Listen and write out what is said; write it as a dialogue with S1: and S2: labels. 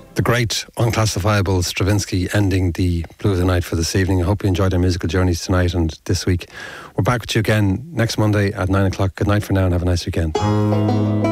S1: The great, unclassifiable Stravinsky ending the Blue of the Night for this evening. I hope you enjoyed our musical journeys tonight and this week. We're back with you again next Monday at 9 o'clock. Good night for now and have a nice weekend.